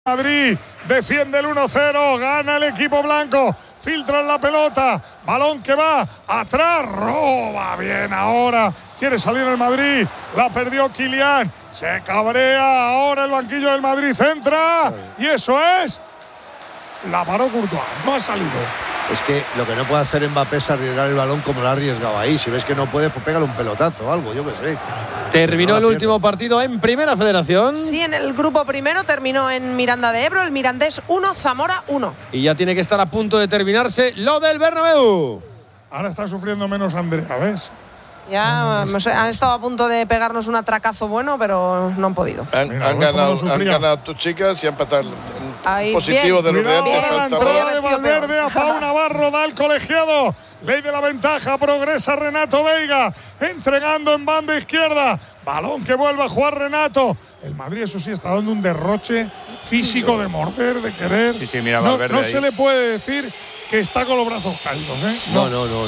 Madrid defiende el 1-0, gana el equipo blanco, filtran la pelota, balón que va atrás, roba bien ahora, quiere salir el Madrid, la perdió Kylian, se cabrea ahora el banquillo del Madrid, centra y eso es, la paró Courtois, no ha salido. Es que lo que no puede hacer Mbappé es arriesgar el balón como lo ha arriesgado ahí. Si ves que no puedes, pues pégale un pelotazo o algo, yo qué sé. Terminó el último partido en Primera Federación. Sí, en el grupo primero terminó en Miranda de Ebro, el Mirandés 1, Zamora 1. Y ya tiene que estar a punto de terminarse lo del Bernabéu. Ahora está sufriendo menos Andrea, ¿ves? Ya han estado a punto de pegarnos un atracazo bueno, pero no han podido. Han ganado tus chicas y han empezado ahí, positivo bien. de los de antes. Ahora la entrada de Valverde a Pau Navarro, da el colegiado. Ley de la ventaja, progresa Renato Veiga, entregando en banda izquierda. Balón que vuelve a jugar Renato. El Madrid, eso sí, está dando un derroche físico de morder, de querer. Sí, mira, Valverde no se le puede decir que está con los brazos caídos, ¿eh? No.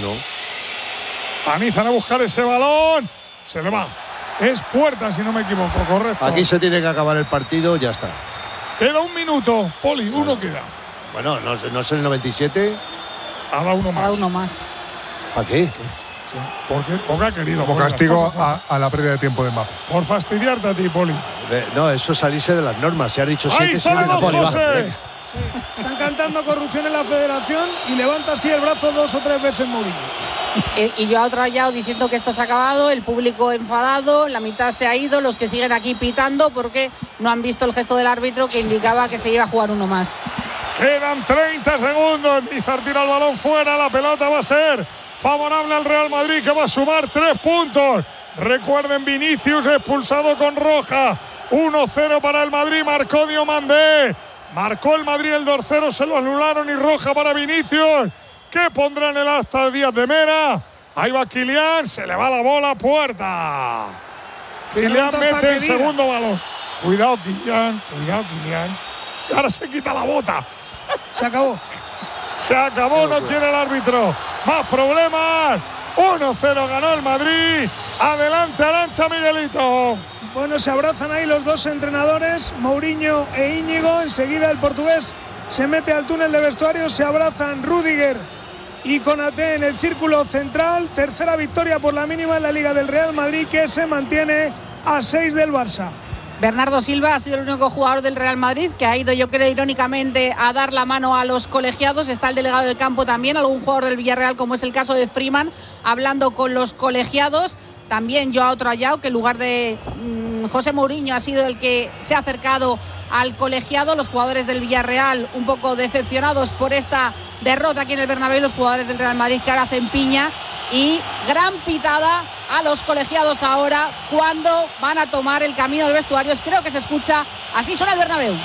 Anizan a buscar ese balón. Se le va. Es puerta, si no me equivoco, correcto. Aquí se tiene que acabar el partido, ya está. Queda un minuto, Poli, uno queda. Bueno, no es el 97. Ahora uno más. ¿Para qué? Sí, porque ha querido. Como castigo a la pérdida de tiempo de Mbappé. Por fastidiarte a ti, Poli. No, eso salirse de las normas. Se ha dicho ¡Ahí sale Don José! Están cantando corrupción en la federación y levanta así el brazo 2 o 3 veces Mourinho. Y yo a otro lado diciendo que esto se ha acabado, el público enfadado, la mitad se ha ido, los que siguen aquí pitando porque no han visto el gesto del árbitro que indicaba que se iba a jugar uno más. Quedan 30 segundos. Nizar tira el balón fuera. La pelota va a ser favorable al Real Madrid, que va a sumar 3 puntos. Recuerden, Vinicius expulsado con roja. 1-0 para el Madrid. Marcó Diomandé. Marcó el Madrid el 2-0. Se lo anularon y roja para Vinicius. ¿Qué pondrá en el acta Díaz de Mera? Ahí va Kylian. Se le va la bola a puerta. Kylian mete el segundo balón. Cuidado, Kylian. Y ahora se quita la bota. Se acabó. Se acabó, no quiere el árbitro. Más problemas. 1-0 ganó el Madrid. Adelante, Arantxa, Miguelito. Bueno, se abrazan ahí los dos entrenadores, Mourinho e Íñigo. Enseguida el portugués se mete al túnel de vestuarios. Se abrazan Rüdiger y Konaté en el círculo central. Tercera victoria por la mínima en la Liga del Real Madrid, que se mantiene a 6 del Barça. Bernardo Silva ha sido el único jugador del Real Madrid que ha ido, yo creo, irónicamente a dar la mano a los colegiados. Está el delegado de campo también, algún jugador del Villarreal, como es el caso de Freeman, hablando con los colegiados. También Joao Trayao, que en lugar de José Mourinho ha sido el que se ha acercado al colegiado. Los jugadores del Villarreal un poco decepcionados por esta derrota aquí en el Bernabéu. Los jugadores del Real Madrid que ahora hacen piña. Y gran pitada a los colegiados ahora cuando van a tomar el camino del vestuario. Creo que se escucha, así suena el Bernabéu.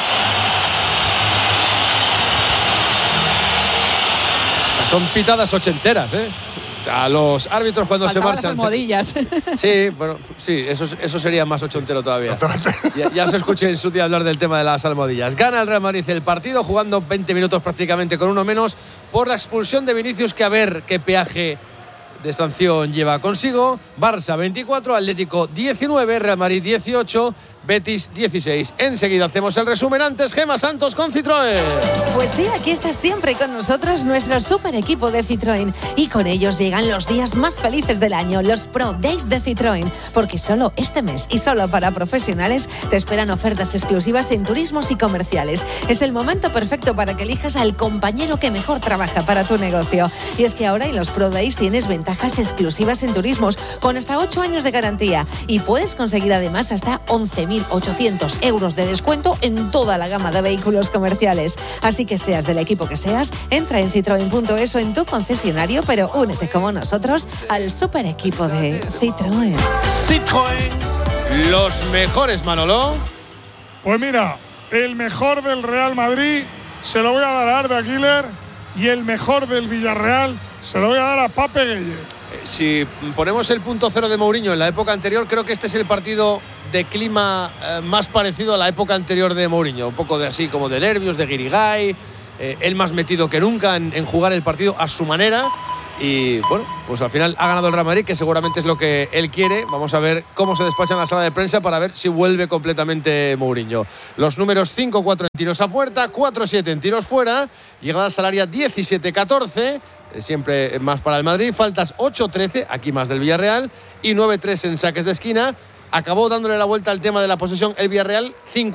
Son pitadas ochenteras, ¿eh? A los árbitros cuando faltaban se marchan. Las almohadillas. Sí, bueno, sí, eso sería más ochentero todavía. Ya os escuché en su día hablar del tema de las almohadillas. Gana el Real Madrid el partido, jugando 20 minutos prácticamente con uno menos por la expulsión de Vinicius, que a ver qué peaje de sanción lleva consigo. Barça 24, Atlético 19, Real Madrid 18, Betis 16. Enseguida hacemos el resumen. Antes, Gemma Santos con Citroën. Pues sí, aquí está siempre con nosotros nuestro super equipo de Citroën. Y con ellos llegan los días más felices del año, los Pro Days de Citroën. Porque solo este mes y solo para profesionales te esperan ofertas exclusivas en turismos y comerciales. Es el momento perfecto para que elijas al compañero que mejor trabaja para tu negocio. Y es que ahora en los Pro Days tienes ventajas exclusivas en turismos con hasta 8 años de garantía. Y puedes conseguir además hasta 11.800 euros de descuento en toda la gama de vehículos comerciales. Así que seas del equipo que seas, entra en citroen.es o en tu concesionario, pero únete como nosotros al super equipo de Citroën. Citroën, los mejores, Manolo. Pues mira, el mejor del Real Madrid se lo voy a dar a Arda Güler y el mejor del Villarreal se lo voy a dar a Pape Gueye. Si ponemos el punto cero de Mourinho en la época anterior, creo que este es el partido de clima más parecido a la época anterior de Mourinho. Un poco de así como de nervios, de guirigay, él más metido que nunca en jugar el partido a su manera. Y bueno, pues al final ha ganado el Real Madrid, que seguramente es lo que él quiere. Vamos a ver cómo se despacha en la sala de prensa para ver si vuelve completamente Mourinho. Los números 5-4 en tiros a puerta, 4-7 en tiros fuera, llegadas al área 17-14, siempre más para el Madrid, faltas 8-13, aquí más del Villarreal, y 9-3 en saques de esquina. Acabó dándole la vuelta al tema de la posesión el Villarreal,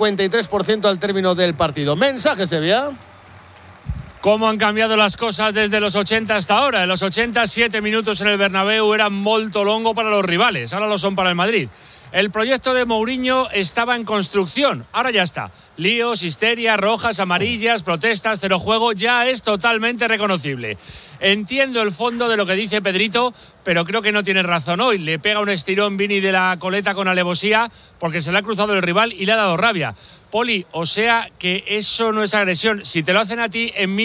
53% al término del partido. Mensaje, Sevilla. ¿Cómo han cambiado las cosas desde los 80 hasta ahora? En los 80, 7 minutos en el Bernabéu eran molto longo para los rivales, ahora lo son para el Madrid. El proyecto de Mourinho estaba en construcción, ahora ya está. Líos, histeria, rojas, amarillas, protestas, cero juego, ya es totalmente reconocible. Entiendo el fondo de lo que dice Pedrito, pero creo que no tiene razón hoy. Le pega un estirón Vini de la coleta con alevosía porque se le ha cruzado el rival y le ha dado rabia. Poli, o sea que eso no es agresión. Si te lo hacen a ti en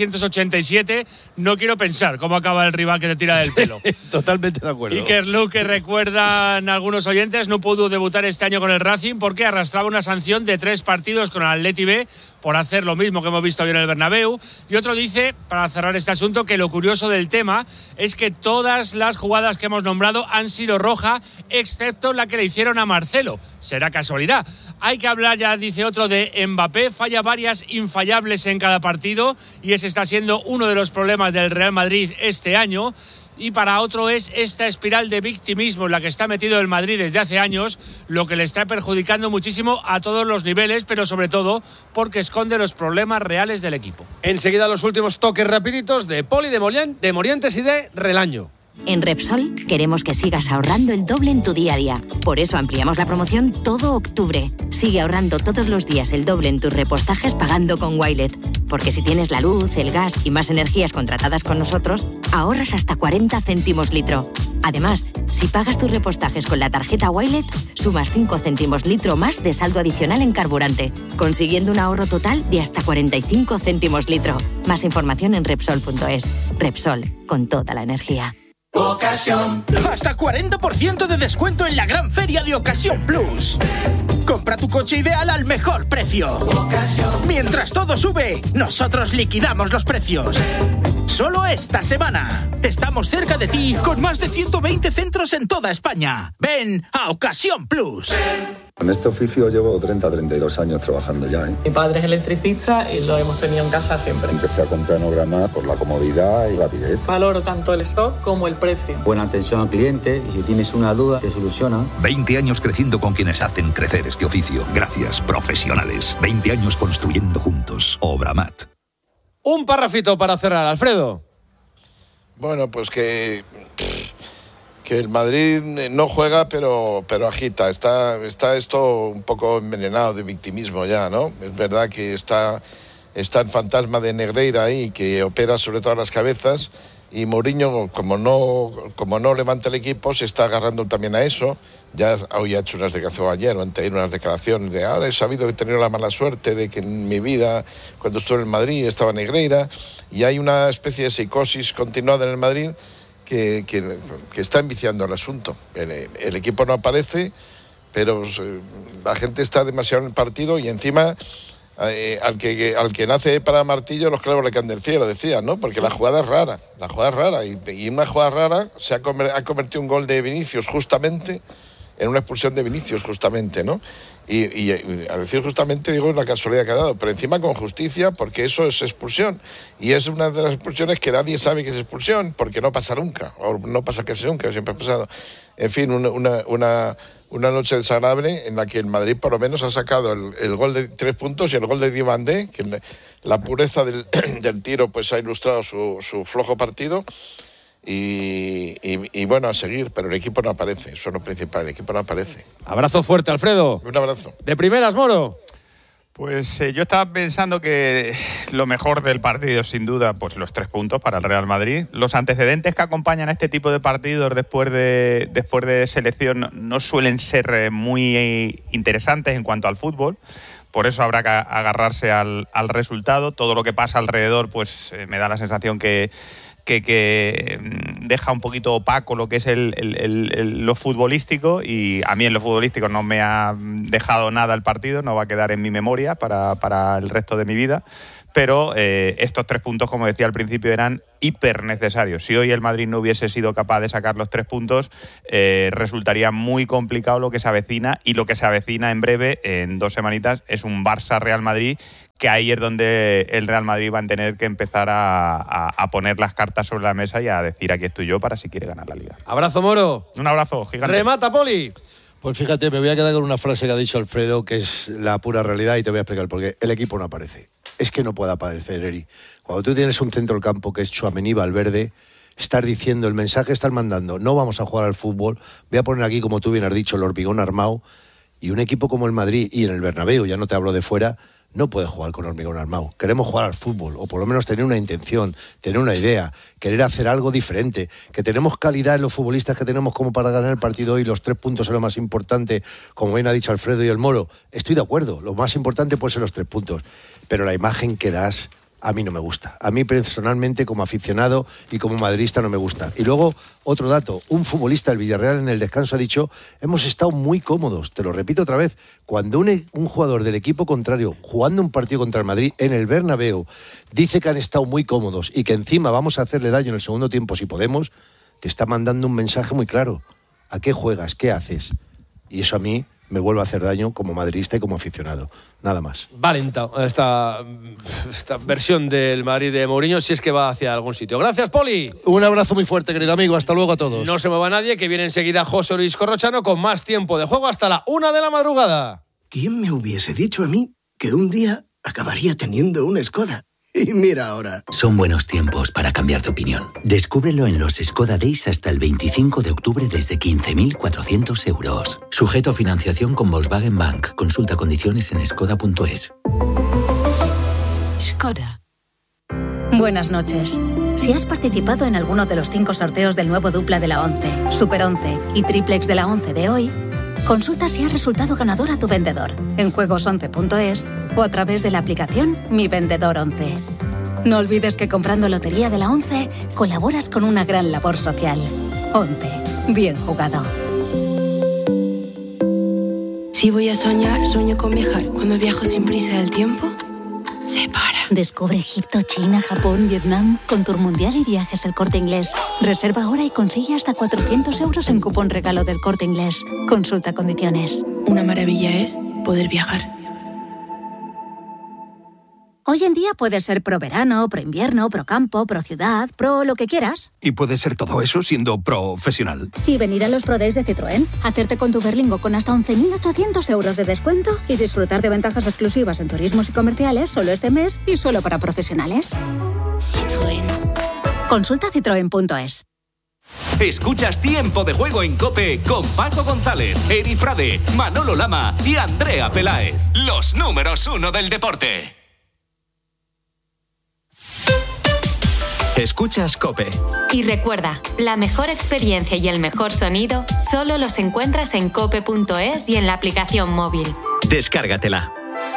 1987, no quiero pensar cómo acaba el rival que te tira del pelo. Totalmente de acuerdo. Iker Luke, que recuerdan algunos oyentes, no pudo debutar este año con el Racing porque arrastraba una sanción de 3 partidos con el Atleti B por hacer lo mismo que hemos visto hoy en el Bernabéu. Y otro dice, para cerrar este asunto, que lo curioso del tema es que todas las jugadas que hemos nombrado han sido roja, excepto la que le hicieron a Marcelo. ¿Será casualidad? Hay que hablar, ya dice otro, de Mbappé. Falla varias infallables en cada partido y ese está siendo uno de los problemas del Real Madrid este año. Y para otro es esta espiral de victimismo en la que está metido el Madrid desde hace años, lo que le está perjudicando muchísimo a todos los niveles, pero sobre todo porque esconde los problemas reales del equipo. Enseguida los últimos toques rapiditos de Poli, de Morientes y de Relaño. En Repsol queremos que sigas ahorrando el doble en tu día a día. Por eso ampliamos la promoción todo octubre. Sigue ahorrando todos los días el doble en tus repostajes pagando con Wilet. Porque si tienes la luz, el gas y más energías contratadas con nosotros, ahorras hasta 40 céntimos litro. Además, si pagas tus repostajes con la tarjeta Wilet, sumas 5 céntimos litro más de saldo adicional en carburante, consiguiendo un ahorro total de hasta 45 céntimos litro. Más información en Repsol.es. Repsol, con toda la energía. Ocasión. Hasta 40% de descuento en la gran feria de Ocasión Plus. Compra tu coche ideal al mejor precio. Mientras todo sube, nosotros liquidamos los precios. Solo esta semana. Estamos cerca de ti con más de 120 centros en toda España. Ven a Ocasión Plus. En este oficio llevo 32 años trabajando ya. Mi padre es electricista y lo hemos tenido en casa siempre. Empecé a comprar Nograma por la comodidad y rapidez. Valoro tanto el stock como el precio. Buena atención al cliente y si tienes una duda te soluciona. 20 años creciendo con quienes hacen crecer este oficio. Gracias, profesionales. 20 años construyendo juntos. Obramat. Un parrafito para cerrar, Alfredo. Bueno, pues que el Madrid no juega, pero agita. Está esto un poco envenenado de victimismo ya, ¿no? Es verdad que está el fantasma de Negreira ahí, que opera sobre todas las cabezas, y Mourinho, como no levanta el equipo, se está agarrando también a eso. Ya hoy ha hecho unas declaraciones ayer, o antes unas declaraciones de ahora he sabido que he tenido la mala suerte de que en mi vida, cuando estuve en el Madrid, estaba Negreira, y hay una especie de psicosis continuada en el Madrid que está enviciando el asunto. El equipo no aparece, pero la gente está demasiado en el partido y encima al que nace para martillo los clavos le caen del cielo, decían, ¿no? Porque la jugada es rara y una jugada rara ha convertido un gol de Vinicius justamente en una expulsión de Vinicius justamente, ¿no? Y al decir justamente digo la casualidad que ha dado, pero encima con justicia, porque eso es expulsión y es una de las expulsiones que nadie sabe que es expulsión porque no pasa nunca, o no pasa casi nunca, siempre ha pasado. En fin, una noche desagradable en la que el Madrid por lo menos ha sacado el gol de 3 puntos y el gol de Diomandé, que la pureza del tiro pues ha ilustrado su flojo partido. Y bueno, a seguir, pero el equipo no aparece, eso es lo principal, el equipo no aparece. Abrazo fuerte, Alfredo. Un abrazo. De primeras, Moro. Pues yo estaba pensando que lo mejor del partido, sin duda, pues los 3 puntos para el Real Madrid. Los antecedentes que acompañan a este tipo de partidos después de selección no suelen ser muy interesantes en cuanto al fútbol. Por eso habrá que agarrarse al resultado. Todo lo que pasa alrededor, pues me da la sensación que que deja un poquito opaco lo que es lo futbolístico, y a mí en lo futbolístico no me ha dejado nada el partido, no va a quedar en mi memoria para el resto de mi vida. Pero estos 3 puntos, como decía al principio, eran hiper necesarios. Si hoy el Madrid no hubiese sido capaz de sacar los 3 puntos, resultaría muy complicado lo que se avecina, y lo que se avecina en breve, en 2 semanitas, es un Barça-Real Madrid, que ahí es donde el Real Madrid va a tener que empezar a poner las cartas sobre la mesa y a decir aquí estoy yo para si quiere ganar la Liga. Abrazo, Moro. Un abrazo gigante. Remata, Poli. Pues fíjate, me voy a quedar con una frase que ha dicho Alfredo, que es la pura realidad, y te voy a explicar por qué. El equipo no aparece. Es que no puede aparecer, Eri. Cuando tú tienes un centro del campo que es Tchouaméni, Valverde, estás diciendo, el mensaje estás mandando, no vamos a jugar al fútbol, voy a poner aquí, como tú bien has dicho, el hormigón armado, y un equipo como el Madrid, y en el Bernabéu, ya no te hablo de fuera, no puede jugar con hormigón armado. Queremos jugar al fútbol, o por lo menos tener una intención, tener una idea, querer hacer algo diferente, que tenemos calidad en los futbolistas que tenemos como para ganar el partido hoy, los 3 puntos es lo más importante, como bien ha dicho Alfredo y el Moro. Estoy de acuerdo, lo más importante puede ser los 3 puntos, pero la imagen que das a mí no me gusta. A mí personalmente, como aficionado y como madridista, no me gusta. Y luego, otro dato, un futbolista del Villarreal en el descanso ha dicho, hemos estado muy cómodos, te lo repito otra vez, cuando un jugador del equipo contrario, jugando un partido contra el Madrid en el Bernabéu, dice que han estado muy cómodos y que encima vamos a hacerle daño en el segundo tiempo si podemos, te está mandando un mensaje muy claro. ¿A qué juegas? ¿Qué haces? Y eso a mí me vuelve a hacer daño como madridista y como aficionado. Nada más. Valenta esta versión del Madrid de Mourinho, si es que va hacia algún sitio. Gracias, Poli. Un abrazo muy fuerte, querido amigo. Hasta luego a todos. No se mueva nadie, que viene enseguida José Luis Corrochano con más tiempo de juego hasta la 1 de la madrugada. ¿Quién me hubiese dicho a mí que un día acabaría teniendo una Skoda? Y mira ahora. Son buenos tiempos para cambiar de opinión. Descúbrelo en los Skoda Days hasta el 25 de octubre desde 15.400 euros. Sujeto a financiación con Volkswagen Bank. Consulta condiciones en skoda.es. Skoda. Buenas noches. Si has participado en alguno de los 5 sorteos del nuevo dupla de la 11, Super 11 y Triplex de la 11 de hoy, consulta si has resultado ganador a tu vendedor en juegos11.es o a través de la aplicación Mi Vendedor 11. No olvides que comprando Lotería de la 11 colaboras con una gran labor social. 11. Bien jugado. Si voy a soñar, sueño con viajar. Cuando viajo sin prisa del tiempo, se para. Descubre Egipto, China, Japón, Vietnam con Tour Mundial y Viajes El Corte Inglés. Reserva ahora y consigue hasta 400 euros en cupón regalo del Corte Inglés. Consulta condiciones. Una maravilla es poder viajar. Hoy en día puedes ser pro verano, pro invierno, pro campo, pro ciudad, pro lo que quieras. Y puedes ser todo eso siendo profesional. Y venir a los Pro Days de Citroën, hacerte con tu Berlingo con hasta 11.800 euros de descuento y disfrutar de ventajas exclusivas en turismos y comerciales solo este mes y solo para profesionales. Citroën. Consulta citroen.es. Escuchas Tiempo de Juego en COPE con Paco González, Eri Frade, Manolo Lama y Andrea Peláez. Los números 1 del deporte. Escuchas COPE. Y recuerda, la mejor experiencia y el mejor sonido solo los encuentras en cope.es y en la aplicación móvil. Descárgatela.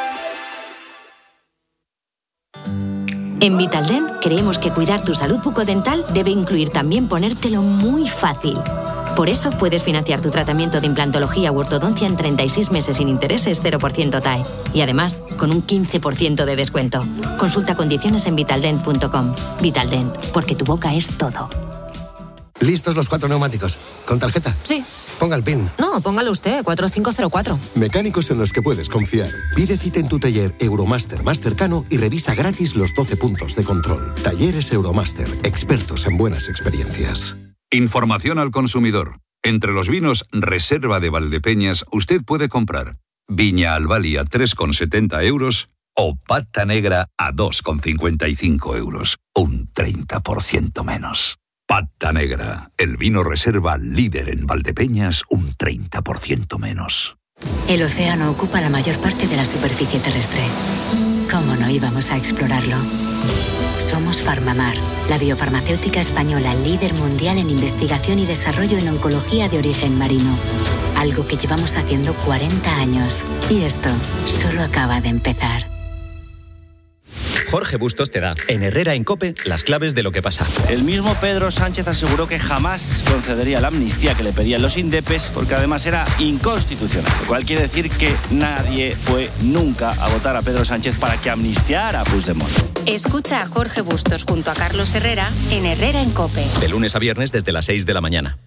En Vitaldent creemos que cuidar tu salud bucodental debe incluir también ponértelo muy fácil. Por eso puedes financiar tu tratamiento de implantología u ortodoncia en 36 meses sin intereses 0% TAE. Y además, con un 15% de descuento. Consulta condiciones en vitaldent.com. Vitaldent, porque tu boca es todo. ¿Listos los 4 neumáticos? ¿Con tarjeta? Sí. Ponga el PIN. No, póngalo usted, 4504. Mecánicos en los que puedes confiar. Pide cita en tu taller Euromaster más cercano y revisa gratis los 12 puntos de control. Talleres Euromaster, expertos en buenas experiencias. Información al consumidor. Entre los vinos Reserva de Valdepeñas usted puede comprar Viña Albali a 3,70 euros o Pata Negra a 2,55 euros. Un 30% menos. Pata Negra, el vino Reserva líder en Valdepeñas, un 30% menos. El océano ocupa la mayor parte de la superficie terrestre. ¿Cómo no íbamos a explorarlo? Somos Farmamar, la biofarmacéutica española líder mundial en investigación y desarrollo en oncología de origen marino. Algo que llevamos haciendo 40 años. Y esto solo acaba de empezar. Jorge Bustos te da, en Herrera en COPE, las claves de lo que pasa. El mismo Pedro Sánchez aseguró que jamás concedería la amnistía que le pedían los indepes, porque además era inconstitucional. Lo cual quiere decir que nadie fue nunca a votar a Pedro Sánchez para que amnistiara a Puigdemont. Escucha a Jorge Bustos junto a Carlos Herrera en Herrera en COPE. De lunes a viernes desde las 6 de la mañana.